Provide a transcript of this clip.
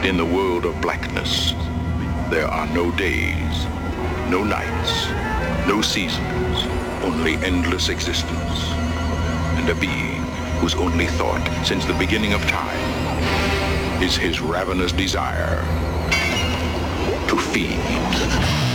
In the world of blackness, there are no days, no nights, no seasons, only endless existence. And a being whose only thought since the beginning of time is his ravenous desire to feed.